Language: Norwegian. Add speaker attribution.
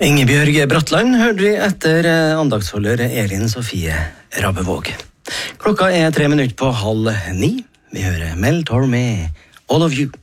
Speaker 1: Ingebjørg Bratland hørte vi etter andaktsholder Elin Sofie Rabbevåg. Klokka 3 minutter på 8:30. Vi hører Mel Tormé, All of You.